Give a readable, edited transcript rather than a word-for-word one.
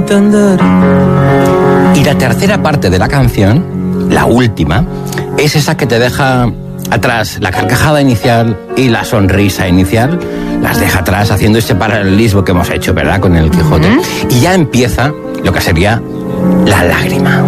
entender. Y la tercera parte de la canción, la última, es esa que te deja atrás la carcajada inicial y la sonrisa inicial, las deja atrás haciendo ese paralelismo que hemos hecho, ¿verdad?, con el Quijote. Y ya empieza lo que sería la lágrima.